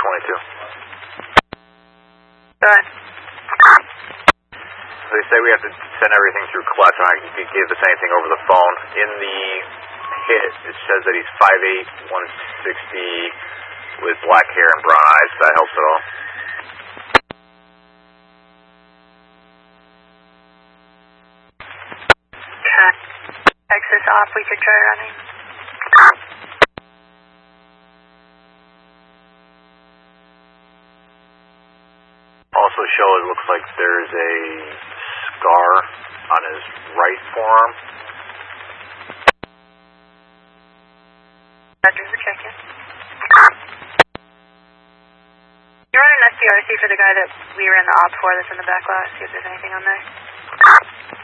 22. Go ahead. They say we have to send everything through clutch, and I can give the same thing over the phone. In the hit, it says that he's 5'8", 160, with black hair and brown eyes, if that helps at all. Exit off, we could try running. Also show it looks like there's a scar on his right forearm. Roger, we're checking. You're running an SPRC for the guy that we ran the op for that's in the back lot, see if there's anything on there.